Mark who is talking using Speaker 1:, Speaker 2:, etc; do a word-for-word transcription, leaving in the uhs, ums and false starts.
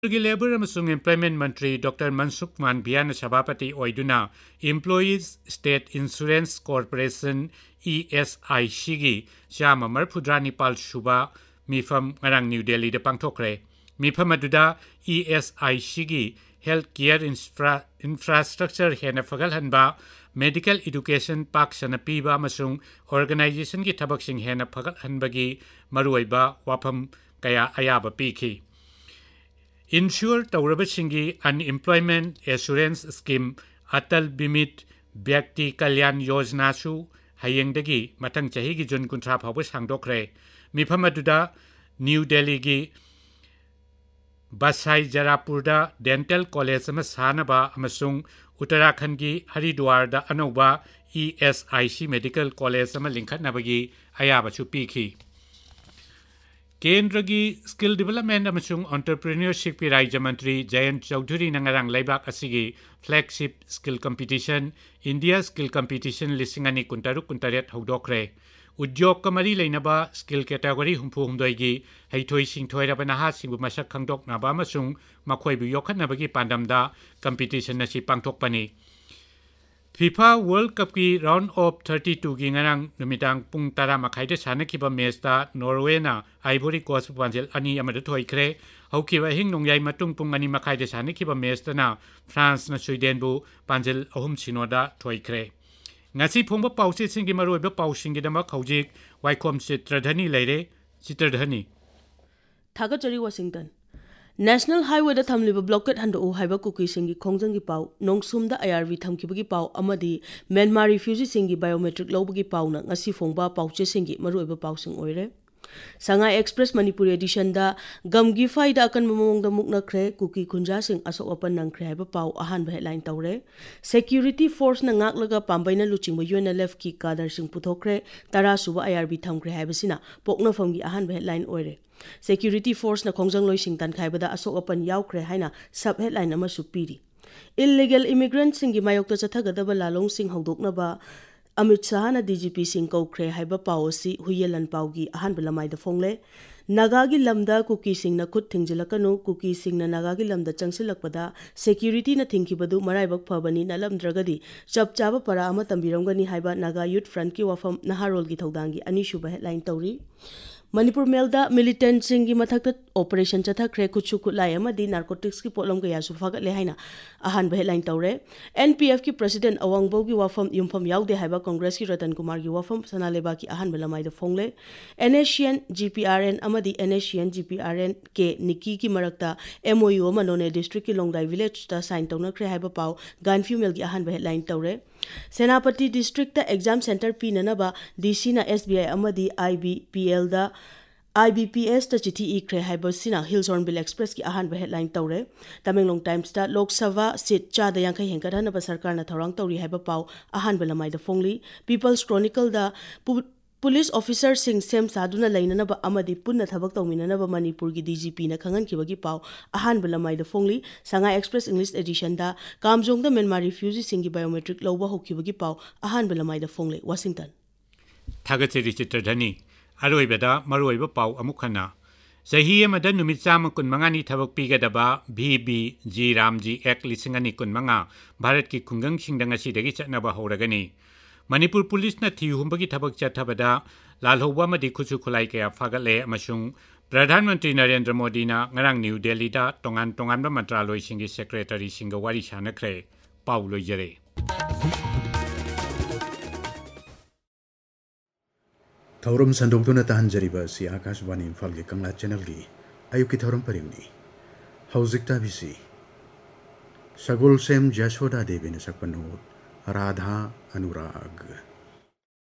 Speaker 1: ꯒꯤ ꯂꯦꯕꯔ ꯑꯃꯁꯨꯡ ꯏꯝꯄ꯭ꯂꯣꯏꯃꯦꯟꯠ ꯃꯟꯇ꯭ꯔꯤ ꯗꯣꯛꯇꯔ ꯃꯟꯁꯨꯈ ꯃꯥꯟꯚꯤꯌꯥꯅ ꯁꯚꯥꯄꯇꯤ ꯑꯣꯏꯗꯨꯅ employees state insurance corporation E S I ꯁꯤꯒꯤ ꯆꯥꯝꯃ ꯃꯔꯐꯨꯗ꯭ꯔꯥ ꯅꯤꯄꯥꯜ ꯁꯨꯕ ꯃꯤꯐꯝ ꯉꯔꯥꯡ ꯅ꯭ꯌꯨ ꯗꯦꯜꯂꯤꯗ ꯄꯥꯡꯊꯣꯛꯈ꯭ꯔꯦ꯫ ꯃꯤꯐꯝ ꯑꯗꯨꯗ ꯏ ꯑꯦꯁ ꯑꯥꯏ ꯁꯤꯒꯤ ꯍꯦꯜꯊ ꯀꯤꯌꯔ ꯏꯟꯐ꯭ꯔꯥꯁ꯭ꯇ꯭ꯔꯛꯆꯔ ꯍꯦꯟꯅ ꯐꯒꯠꯍꯟꯕ, ꯃꯦꯗꯤꯀꯦꯜ ꯏꯗꯨꯀꯦꯁꯟ ꯄꯥꯛ ꯁꯟꯅ ꯄꯤꯕ ꯑꯃꯁꯨꯡ ꯑꯣꯔꯒꯅꯥꯏꯖꯦꯁꯟꯒꯤ ꯊꯕꯛꯁꯤꯡ ꯍꯦꯟꯅ ꯐꯒꯠꯍꯟꯕꯒꯤ ꯃꯔꯨꯑꯣꯏꯕ ꯋꯥꯐꯝ ꯀꯌꯥ ꯑꯌꯥꯕ ꯄꯤꯈꯤ꯫ ꯏꯟꯁꯨꯔ ꯇꯧꯔꯕꯁꯤꯡꯒꯤ ꯑꯟꯏꯝꯄ꯭ꯂꯣꯏꯃꯦꯟꯠ ꯑꯦꯁꯨꯔꯦꯟꯁ ꯁ꯭ꯀꯤꯝ ꯑꯇꯜ ꯕꯤꯃꯤꯠ ꯕ꯭ꯌꯛꯇꯤ ꯀꯜꯌꯥꯟ ꯌꯣꯖꯅꯥꯁꯨ ꯍꯌꯦꯡꯗꯒꯤ ꯃꯊꯪ ꯆꯍꯤꯒꯤ ꯖꯨꯟ ꯀꯨꯟꯊ꯭ꯔꯥ ꯐꯥꯎꯕ ꯁꯥꯡꯗꯣꯛꯈ꯭ꯔꯦ꯫ ꯃꯤꯐꯝ ꯑꯗꯨꯗ ꯅ꯭ꯌꯨ ꯗꯦꯜꯂꯤꯒꯤ ꯕꯁꯥꯏ ꯖꯥꯔꯥꯄꯨꯔꯗ ꯗꯦꯟꯇꯦꯜ ꯀꯣꯂꯦꯖ ꯑꯃ ꯁꯥꯅꯕ ꯑꯃꯁꯨꯡ ꯎꯠꯇꯔꯥꯈꯟꯗꯒꯤ ꯍꯔꯤꯗ꯭ꯋꯥꯔꯗ ꯑꯅꯧꯕ E S I C medical college ꯑꯃ ꯂꯤꯡꯈꯠꯅꯕꯒꯤ ꯑꯌꯥꯕꯁꯨ ꯄꯤꯈꯤ꯫ ꯀꯦꯟꯗ꯭ꯔꯒꯤ ꯁ꯭ꯀꯤꯜ ꯗꯤꯚꯦꯂꯞꯃꯦꯟꯠ ꯑꯃꯁꯨꯡ ꯑꯣꯟꯇꯔꯄ꯭ꯔꯤꯅꯔꯁꯤꯞꯀꯤ ꯔꯥꯖ꯭ꯌ ꯃꯟꯇ꯭ꯔꯤ ꯖꯌꯟꯠ ꯆꯧꯙꯨꯔꯤꯅ ꯉꯔꯥꯡ ꯂꯩꯕꯥꯛ ꯑꯁꯤꯒꯤ flagship skill competition India skill competition ꯂꯤꯁꯤꯡ ꯑꯅꯤ ꯀꯨꯟꯇꯔꯨꯛ ꯀꯨꯟꯇꯔꯦꯠ ꯍꯧꯗꯣꯛꯈ꯭ꯔꯦ꯫ ꯎद्योगꯀ ꯃꯔꯤ ꯂꯩꯅꯕ ꯁ꯭ꯀꯤꯜ ꯀꯦꯇꯦꯒꯣꯔꯤ ꯍꯨꯝꯐꯨꯍꯨꯝꯗꯣꯏꯒꯤ ꯍꯩꯊꯣꯏ ꯁꯤꯡꯊꯣꯏꯔꯕ ꯅꯍꯥꯁꯤꯡꯕꯨ ꯃꯁꯛ ꯈꯪꯗꯣꯛꯅꯕ ꯑꯃꯁꯨꯡ ꯃꯈꯣꯏꯕꯨ ꯌꯣꯛꯈꯠꯅꯕꯒꯤ ꯄꯥꯟꯗꯝꯗ ꯀꯝꯄꯤꯇꯤꯁꯟ ꯑꯁꯤ ꯄꯥꯡꯊꯣꯛꯄꯅꯤ꯫ ꯐꯤꯐꯥ ꯋꯥꯔꯜꯗ ꯀꯞꯀꯤ ꯔꯥꯎꯟ ꯑꯣꯐ ꯊꯥꯔꯇꯤ ꯇꯨꯒꯤ ꯉꯔꯥꯡ ꯅꯨꯃꯤꯗꯥꯡ ꯄꯨꯡ ꯇꯔꯥ ꯃꯈꯥꯏꯗ ꯁꯥꯟꯅꯈꯤꯕ ꯃꯦꯆꯇ ꯅꯣꯔꯋꯦꯅ ꯑꯥꯏꯚꯣꯔꯤ ꯀꯣꯁꯠꯄꯨ ꯄꯥꯟꯖꯤꯜ ꯑꯅꯤ ꯑꯃꯗ ꯊꯣꯏꯈ꯭ꯔꯦ꯫ ꯍꯧꯈꯤꯕ ꯑꯍꯤꯡ ꯅꯣꯡꯌꯥꯏ ꯃꯇꯨꯡ ꯄꯨꯡ ꯑꯅꯤ ꯃꯈꯥꯏꯗ ꯁꯥꯟꯅꯈꯤꯕ ꯃꯦꯆꯇꯅ ꯐ꯭ꯔꯥꯟꯁꯅ ꯁ꯭ꯋꯤꯗꯦꯟꯕꯨ ꯄꯥꯟꯖꯤꯜ ꯑꯍꯨꯝ ꯁꯤꯅꯣꯗ ꯊꯣꯏꯈ꯭ꯔꯦ꯫ ꯉꯁꯤ ꯐꯣꯡꯕ ꯄꯥꯎꯆꯦꯁꯤꯡꯒꯤ ꯃꯔꯨꯑꯣꯏꯕ ꯄꯥꯎꯁꯤꯡꯒꯤꯗꯃꯛ ꯍꯧꯖꯤꯛ ꯋꯥꯏꯈꯣꯝ ꯆꯤꯇ꯭ꯔꯙꯅꯤ ꯂꯩꯔꯦ꯫ ꯆꯤꯇ꯭ꯔꯙꯅꯤ
Speaker 2: ꯊꯥꯒꯠꯆꯔꯤ ꯋꯥशिꯡꯇꯟ ꯅꯦꯁꯅꯦꯜ ꯍꯥꯏꯋꯦꯗ ꯊꯝꯂꯤꯕ ꯕ꯭ꯂꯣꯀꯦꯠ ꯍꯟꯗꯣꯛꯎ ꯍꯥꯏꯕ ꯀꯨꯀꯤꯁꯤꯡꯒꯤ ꯈꯣꯡꯖꯪꯒꯤ ꯄꯥꯎ, ꯅꯣꯡꯁꯨꯝꯗ ꯑꯥꯏ ꯑꯥꯔ ꯕꯤ ꯊꯝꯈꯤꯕꯒꯤ ꯄꯥꯎ ꯑꯃꯗꯤ ꯃ꯭ꯌꯥꯟꯃꯥꯔ ꯔꯤꯐ꯭ꯌꯨꯖꯤꯁꯤꯡꯒꯤ ꯕꯥꯏꯑꯣꯃꯦꯇ꯭ꯔꯤꯛ ꯂꯧꯕꯒꯤ ꯄꯥꯎꯅ ꯉꯁꯤ ꯐꯣꯡꯕ ꯄꯥꯎꯆꯦꯁꯤꯡꯒꯤ ꯃꯔꯨꯑꯣꯏꯕ ꯄꯥꯎꯁꯤꯡ ꯑꯣꯏꯔꯦ꯫ ꯁꯉꯥꯏ ꯑꯦꯛꯁꯄ꯭ꯔꯦꯁ ꯃꯅꯤꯄꯨꯔꯤ ꯑꯦꯗꯤꯁꯟꯗ ꯒꯝꯒꯤ ꯐꯥꯏꯗ ꯑꯀꯟꯕ ꯃꯑꯣꯡꯗ ꯃꯨꯛꯅꯈ꯭ꯔꯦ, ꯀꯨꯀꯤ ꯈꯨꯟꯖꯥꯁꯤꯡ ꯑꯁꯣꯛ ꯑꯄꯟ ꯅꯪꯈ꯭ꯔꯦ ꯍꯥꯏꯕ ꯄꯥꯎ ꯑꯍꯥꯟꯕ ꯍꯦꯗꯂꯥꯏꯟ ꯇꯧꯔꯦ꯫ ꯁꯦꯀ꯭ꯌꯨꯔꯤꯇꯤ ꯐꯣꯔꯁꯅ ꯉꯥꯛꯂꯒ ꯄꯥꯝꯕꯩꯅ ꯂꯨꯆꯤꯡꯕ U N L ꯑꯦꯐꯀꯤ ꯀꯥꯗꯔꯁꯤꯡ ꯄꯨꯊꯣꯛꯈ꯭ꯔꯦ, ꯇꯔꯥꯁꯨꯕ I R B ꯊꯝꯈ꯭ꯔꯦ ꯍꯥꯏꯕꯁꯤꯅ ꯄꯣꯛꯅꯐꯝꯒꯤ ꯑꯍꯥꯟꯕ ꯍꯦꯗꯂꯥꯏꯟ ꯑꯣꯏꯔꯦ꯫ ꯁꯦꯀ꯭ꯌꯨꯔꯤꯇꯤ ꯐꯣꯔꯁꯅ ꯈꯣꯡꯖꯪꯂꯣꯏꯁꯤꯡ ꯇꯥꯟꯈꯥꯏꯕꯗ ꯑꯁꯣꯛ ꯑꯄꯟ ꯌꯥꯎꯈ꯭ꯔꯦ ꯍꯥꯏꯅ ꯁꯕ ꯍꯦꯗꯂꯥꯏꯟ ꯑꯃꯁꯨ ꯄꯤꯔꯤ꯫ ꯏꯜꯂꯤꯒꯦꯜ ꯏꯃꯤꯒ꯭ꯔꯦꯟꯠꯁꯤꯡꯒꯤ ꯃꯥꯌꯣꯛꯇ ꯆꯠꯊꯒꯗꯕ ꯂꯥꯂꯣꯡꯁꯤꯡ ꯍꯧꯗꯣꯛꯅꯕ ꯑꯃꯤꯠ ꯁꯥꯍꯅ ꯗꯤ ꯖꯤ ꯄꯤꯁꯤꯡ ꯀꯧꯈ꯭ꯔꯦ ꯍꯥꯏꯕ ꯄꯥꯎ ꯑꯁꯤ ꯍꯨꯏꯌꯦꯟ ꯂꯥꯟꯄꯥꯎꯒꯤ ꯑꯍꯥꯟꯕ ꯂꯃꯥꯏꯗ ꯐꯣꯡꯂꯦ꯫ ꯅꯥꯒꯥꯒꯤ ꯂꯝꯗ ꯀꯨꯀꯤꯁꯤꯡꯅ ꯈꯨꯠ ꯊꯤꯡꯖꯤꯜꯂꯛꯀꯅꯨ, ꯀꯨꯀꯤꯁꯤꯡꯅ ꯅꯥꯒꯥꯒꯤ ꯂꯝꯗ ꯆꯪꯁꯤꯜꯂꯛꯄꯗ ꯁꯦꯀ꯭ꯌꯨꯔꯤꯇꯤꯅ ꯊꯤꯡꯈꯤꯕꯗꯨ ꯃꯔꯥꯏꯕꯛ ꯐꯕꯅꯤ, ꯅꯠꯂꯝꯗ꯭ꯔꯒꯗꯤ ꯆꯞ ꯆꯥꯕ ꯄꯔꯥ ꯑꯃ ꯇꯝꯕꯤꯔꯝꯒꯅꯤ ꯍꯥꯏꯕ ꯅꯥꯒꯥ ꯌꯨꯠ ꯐ꯭ꯔꯟꯠꯀꯤ ꯋꯥꯐꯝ ꯅꯍꯥꯔꯣꯜꯒꯤ ꯊꯧꯗꯥꯡꯒꯤ ꯑꯅꯤꯁꯨꯕ ꯍꯦꯗꯂꯥꯏꯟ ꯇꯧꯔꯤ꯫ ꯃꯅꯤꯄꯨꯔ ꯃꯦꯜꯗ ꯃꯤꯂꯤꯇꯦꯟꯠꯁꯤꯡꯒꯤ ꯃꯊꯛꯇ ꯑꯣꯄꯔꯦꯁꯟ ꯆꯠꯊꯈ꯭ꯔꯦ, ꯈꯨꯠꯁꯨ ꯈꯨꯠꯂꯥꯏ ꯑꯃꯗꯤ ꯅꯥꯔꯀꯣꯇꯤꯛꯁꯀꯤ ꯄꯣꯠꯂꯝ ꯀꯌꯥꯁꯨ ꯐꯥꯒꯠꯂꯦ ꯍꯥꯏꯅ ꯑꯍꯥꯟꯕ ꯍꯦꯗꯂꯥꯏꯟ ꯇꯧꯔꯦ꯫ ꯑꯦꯟ ꯄꯤ ꯑꯦꯐꯀꯤ ꯄ꯭ꯔꯁꯤꯗꯦꯟꯠ ꯑꯋꯥꯡꯕꯧꯒꯤ ꯋꯥꯐꯝ ꯌꯨꯝꯐꯝ ꯌꯥꯎꯗꯦ ꯍꯥꯏꯕ ꯀꯣꯡꯒ꯭ꯔꯦꯁꯀꯤ ꯔꯇꯟ ꯀꯨꯃꯥꯔꯒꯤ ꯋꯥꯐꯝ ꯁꯅꯥꯂꯩꯕꯥꯛꯀꯤ ꯑꯍꯥꯟꯕ ꯂꯃꯥꯏꯗ ꯐꯣꯡꯂꯦ꯫ N S C N, G P R N ꯑꯃꯗꯤ N S C N, G P R N K ꯅꯤꯀꯤꯒꯤ ꯃꯔꯛꯇ ꯑꯦꯝ ꯑꯣ ꯌꯨ ꯑꯃ ꯅꯣꯅꯦ ꯗꯤꯁꯇ꯭ꯔꯤꯛꯀꯤ ꯂꯣꯡꯗꯥꯏ ꯚꯤꯂꯦꯖꯇ ꯁꯥꯏꯟ ꯇꯧꯅꯈ꯭ꯔꯦ ꯍꯥꯏꯕ ꯄꯥꯎ ꯒꯥꯟ ꯐꯤꯃꯦꯜꯒꯤ ꯑꯍꯥꯟꯕ ꯍꯦꯗꯂꯥꯏꯟ ꯇꯧꯔꯦ꯫ ꯁꯦꯅꯥꯄꯇꯤ ꯗꯤꯁꯇ꯭ꯔꯤꯛꯇ ꯑꯦꯛꯖꯥꯝ ꯁꯦꯟꯇꯔ ꯄꯤꯅꯅꯕ ꯗꯤ ꯁꯤꯅ ꯑꯦꯁ ꯕꯤ ꯑꯥꯏ ꯑꯃꯗꯤ I B P ꯑꯦꯜꯗ I B P ꯑꯦꯁꯇ ꯆꯤꯊꯤ ꯏꯈ꯭ꯔꯦ ꯍꯥꯏꯕꯁꯤꯅ ꯍꯤꯜꯁ ꯍꯣꯔꯟꯕꯤꯜ ꯑꯦꯛꯁꯄ꯭ꯔꯦꯁꯀꯤ ꯑꯍꯥꯟꯕ ꯍꯦꯗꯂꯥꯏꯟ ꯇꯧꯔꯦ꯫ ꯇꯃꯦꯡꯂꯣꯡ ꯇꯥꯏꯝꯁꯇ ꯂꯣꯛ ꯁꯚꯥ ꯁꯤꯠ ꯆꯥꯗ ꯌꯥꯡꯈꯩ ꯍꯦꯟꯒꯠꯍꯟꯅꯕ ꯁꯔꯀꯥꯔꯅ ꯊꯧꯔꯥꯡ ꯇꯧꯔꯤ ꯍꯥꯏꯕ ꯄꯥꯎ ꯑꯍꯥꯟꯕ ꯂꯃꯥꯏꯗ ꯐꯣꯡꯂꯤ꯫ ꯄꯤꯄꯜꯁ ꯀ꯭ꯔꯣꯅꯤꯀꯜꯗ ꯄꯨꯂꯤꯁ ꯑꯣꯐꯤꯁꯔꯁꯤꯡ ꯁꯦꯝ ꯁꯥꯗꯨꯅ ꯂꯩꯅꯅꯕ ꯑꯃꯗꯤ ꯄꯨꯟꯅ ꯊꯕꯛ ꯇꯧꯃꯤꯟꯅꯅꯕ ꯃꯅꯤꯄꯨꯔꯒꯤ ꯗꯤ ꯖꯤ ꯄꯤꯅ ꯈꯪꯍꯟꯈꯤꯕꯒꯤ ꯄꯥꯎ ꯑꯍꯥꯟꯕ ꯂꯃꯥꯏꯗ ꯐꯣꯡꯂꯤ꯫ ꯁꯉꯥꯏ ꯑꯦꯛꯁꯄ꯭ꯔꯦꯁ ꯏꯪꯂꯤꯁ ꯑꯦꯗꯤꯁꯟꯗ ꯀꯥꯝꯖꯣꯡꯗ ꯃ꯭ꯌꯥꯟꯃꯥꯔ ꯔꯤꯐ꯭ꯌꯨꯖꯤꯁꯤꯡꯒꯤ ꯕꯥꯏꯑꯣꯃꯦꯇ꯭ꯔꯤꯛ ꯂꯧꯕ ꯍꯧꯈꯤꯕꯒꯤ ꯄꯥꯎ ꯑꯍꯥꯟꯕ ꯂꯃꯥꯏꯗ ꯐꯣꯡꯂꯦ꯫ ꯋꯥꯁꯤꯡꯇꯟ
Speaker 1: ꯊꯥꯒꯠꯆꯔꯤ ꯆꯤꯇ꯭ꯔꯙꯅꯤ꯫ ꯑꯔꯣꯏꯕꯗ ꯃꯔꯨꯑꯣꯏꯕ ꯄꯥꯎ ꯑꯃꯨꯛ ꯍꯟꯅ ꯆꯍꯤ ꯑꯃꯗ ꯅꯨꯃꯤꯠ ꯆꯥꯝꯃ ꯀꯨꯟꯃꯉꯥꯅꯤ ꯊꯕꯛ ꯄꯤꯒꯗꯕ ꯚꯤ ꯕꯤ ꯖꯤ ꯔꯥꯝꯖꯤ ꯑꯦꯛ ꯂꯤꯁꯤꯡ ꯑꯅꯤ ꯀꯨꯟꯃꯉꯥ ꯚꯥꯔꯠꯀꯤ ꯈꯨꯡꯒꯪꯁꯤꯡꯗ ꯉꯁꯤꯗꯒꯤ ꯆꯠꯅꯕ ꯍꯧꯔꯒꯅꯤ꯫ ꯃꯅꯤꯄꯨꯔ ꯄꯨꯂꯤꯁꯅ ꯊꯤ ꯍꯨꯝꯕꯒꯤ ꯊꯕꯛ ꯆꯠꯊꯕꯗ ꯂꯥꯜꯍꯧꯕ ꯑꯃꯗꯤ ꯈꯨꯠꯁꯨ ꯈꯨꯠꯂꯥꯏ ꯀꯌꯥ ꯐꯥꯒꯠꯂꯦ ꯑꯃꯁꯨꯡ ꯄ꯭ꯔꯙꯥꯟ ꯃꯟꯇ꯭ꯔꯤ ꯅꯔꯦꯟꯗ꯭ꯔ ꯃꯣꯗꯤꯅ ꯉꯔꯥꯡ ꯅ꯭ꯌꯨ ꯗꯦꯜꯂꯤꯗ ꯇꯣꯉꯥꯟ ꯇꯣꯉꯥꯟꯕ ꯃꯟꯇ꯭ꯔꯥꯂꯣꯏꯁꯤꯡꯒꯤ ꯁꯦꯀ꯭ꯔꯦꯇꯔꯤꯁꯤꯡꯒ ꯋꯥꯔꯤ ꯁꯥꯟꯅꯈ꯭ꯔꯦ꯫ ꯄꯥꯎ ꯂꯣꯏꯖꯔꯦ꯫
Speaker 3: ꯊꯧꯔꯝ ꯁꯟꯗꯣꯛꯇꯨꯅ ꯇꯥꯍꯟꯖꯔꯤꯕ ꯑꯁꯤ ꯑꯥꯀꯥꯁꯕꯥꯅꯤ ꯏꯝꯐꯥꯜꯒꯤ ꯀꯪꯂꯥ ꯆꯦꯅꯦꯜꯒꯤ ꯑꯌꯨꯛꯀꯤ ꯊꯧꯔꯝ ꯄꯔꯤꯡꯅꯤ꯫ ꯍꯧꯖꯤꯛ ꯇꯥꯕꯤꯁꯤ ꯁꯒꯣꯜꯁꯦꯝ ꯖꯁꯣꯗꯥ ꯗꯦꯕꯤꯅ ꯁꯛꯄ ꯅꯣꯠ ꯔꯥꯙꯥ ꯑꯅꯨꯔꯥꯒ꯫